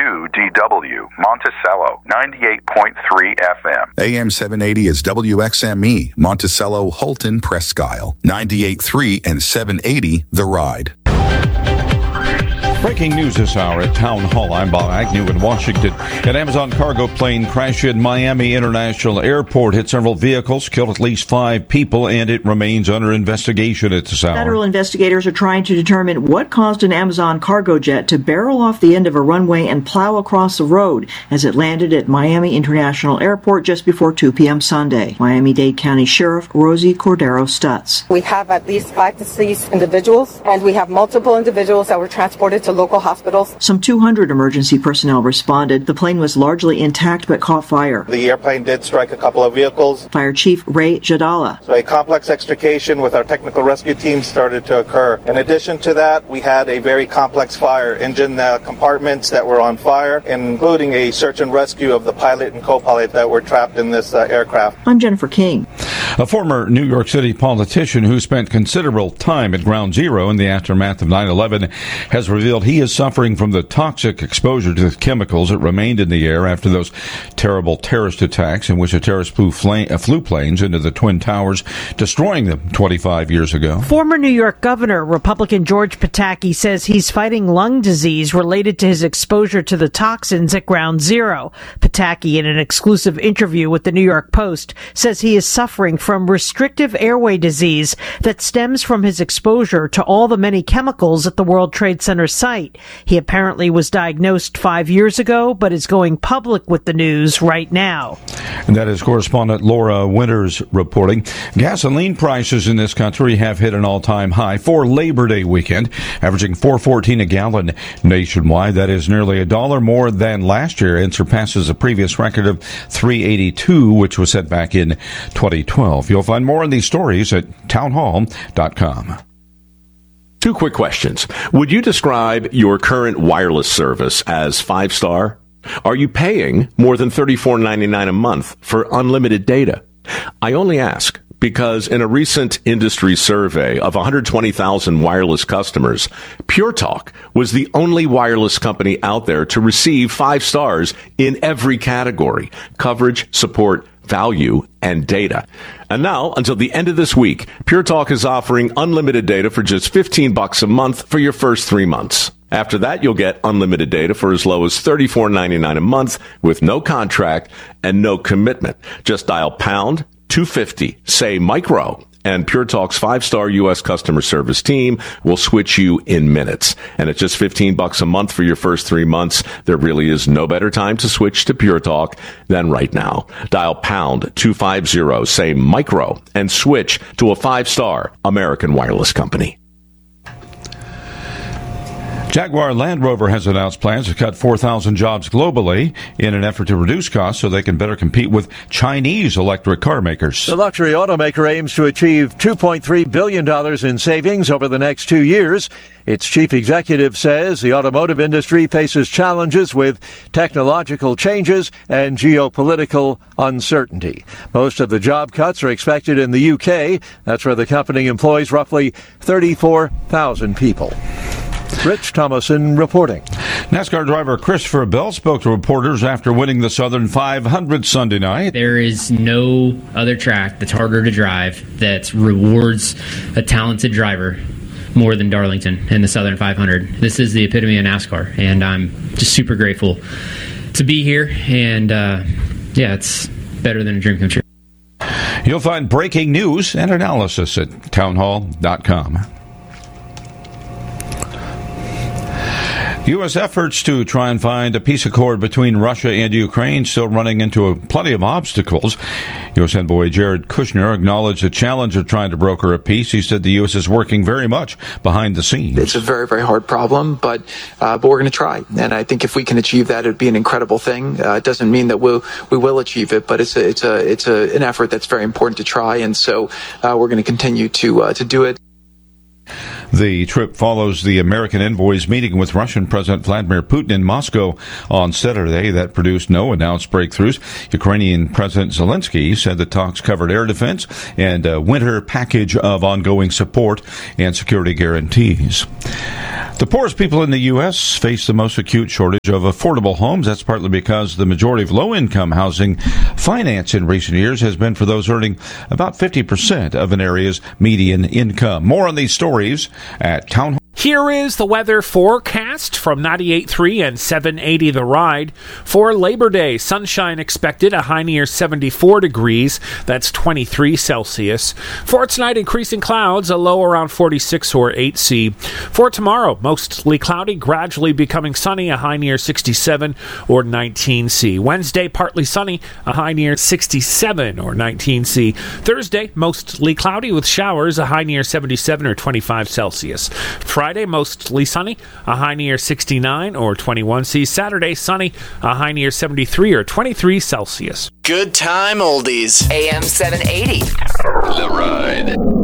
WDW, Monticello, 98.3 FM. AM 780 is WXME, Monticello, Holton, Presque Isle, 98.3 and 780, The Ride. Breaking news this hour at Town Hall. I'm Bob Agnew in Washington. An Amazon cargo plane crashed in Miami International Airport, hit several vehicles, killed at least 5 people, and it remains under investigation at this hour. Federal investigators are trying to determine what caused an Amazon cargo jet to barrel off the end of a runway and plow across the road as it landed at Miami International Airport just before 2 p.m. Sunday. Miami-Dade County Sheriff Rosie Cordero Stutz. We have at least 5 deceased individuals, and we have multiple individuals that were transported to local hospitals. Some 200 emergency personnel responded. The plane was largely intact but caught fire. The airplane did strike a couple of vehicles. Fire Chief Ray Jadala. So a complex extrication with our technical rescue team started to occur. In addition to that, we had a very complex fire. Engine compartments that were on fire, including a search and rescue of the pilot and co-pilot that were trapped in this aircraft. I'm Jennifer King. A former New York City politician who spent considerable time at Ground Zero in the aftermath of 9/11 has revealed he is suffering from the toxic exposure to the chemicals that remained in the air after those terrible terrorist attacks in which a terrorist flew planes into the Twin Towers, destroying them 25 years ago. Former New York Governor, Republican George Pataki, says he's fighting lung disease related to his exposure to the toxins at Ground Zero. Pataki, in an exclusive interview with the New York Post, says he is suffering from restrictive airway disease that stems from his exposure to all the many chemicals at the World Trade Center site. He apparently was diagnosed 5 years ago, but is going public with the news right now. And that is correspondent Laura Winters reporting. Gasoline prices in this country have hit an all-time high for Labor Day weekend, averaging $4.14 a gallon nationwide. That is nearly $1 more than last year and surpasses a previous record of $3.82, which was set back in 2012. You'll find more on these stories at townhall.com. 2 quick questions. Would you describe your current wireless service as 5-star? Are you paying more than $34.99 a month for unlimited data? I only ask because in a recent industry survey of 120,000 wireless customers, Pure Talk was the only wireless company out there to receive 5 stars in every category: coverage, support, value, and data. And now, until the end of this week, Pure Talk is offering unlimited data for just $15 a month for your first 3 months. After that, you'll get unlimited data for as low as $34.99 a month with no contract and no commitment. Just dial pound 250, say micro, and Pure Talk's 5-star U.S. customer service team will switch you in minutes. And at just $15 a month for your first 3 months, there really is no better time to switch to Pure Talk than right now. Dial pound 250, say micro, and switch to a 5-star American wireless company. Jaguar Land Rover has announced plans to cut 4,000 jobs globally in an effort to reduce costs so they can better compete with Chinese electric car makers. The luxury automaker aims to achieve $2.3 billion in savings over the next 2 years. Its chief executive says the automotive industry faces challenges with technological changes and geopolitical uncertainty. Most of the job cuts are expected in the UK. That's where the company employs roughly 34,000 people. Rich Thomason reporting. NASCAR driver Christopher Bell spoke to reporters after winning the Southern 500 Sunday night. There is no other track that's harder to drive that rewards a talented driver more than Darlington in the Southern 500. This is the epitome of NASCAR, and I'm just super grateful to be here, and it's better than a dream come true. You'll find breaking news and analysis at townhall.com. U.S. efforts to try and find a peace accord between Russia and Ukraine still running into plenty of obstacles. U.S. envoy Jared Kushner acknowledged the challenge of trying to broker a peace. He said the U.S. is working very much behind the scenes. It's a very, very hard problem, but we're going to try. And I think if we can achieve that, it'd be an incredible thing. It doesn't mean that we will achieve it, but it's an effort that's very important to try. And so we're going to continue to do it. The trip follows the American envoy's meeting with Russian President Vladimir Putin in Moscow on Saturday that produced no announced breakthroughs. Ukrainian President Zelensky said the talks covered air defense and a winter package of ongoing support and security guarantees. The poorest people in the U.S. face the most acute shortage of affordable homes. That's partly because the majority of low-income housing finance in recent years has been for those earning about 50% of an area's median income. More on these stories at Town Hall. Here is the weather forecast from 98.3 and 780 The Ride. For Labor Day, sunshine expected, a high near 74 degrees. That's 23 Celsius. For tonight, increasing clouds, a low around 46 or 8C. For tomorrow, mostly cloudy, gradually becoming sunny, a high near 67 or 19C. Wednesday, partly sunny, a high near 67 or 19C. Thursday, mostly cloudy with showers, a high near 77 or 25 Celsius. Friday, mostly sunny, a high near 69 or 21C. Saturday, sunny, a high near 73 or 23 Celsius. Good time oldies. AM 780. The Ride.